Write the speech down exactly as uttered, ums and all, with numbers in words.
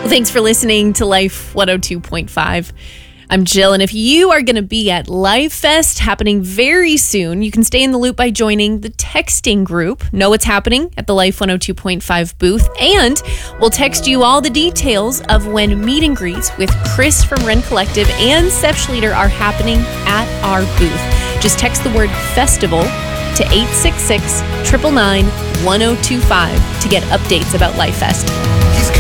Well, thanks for listening to Life one oh two point five. I'm Jill, and if you are going to be at Life Fest happening very soon, you can stay in the loop by joining the texting group. Know what's happening at the Life one oh two point five booth, and we'll text you all the details of when meet and greets with Chris from Ren Collective and Seth Schleter are happening at our booth. Just text the word festival to eight six six, nine nine nine, one oh two five to get updates about Life Fest.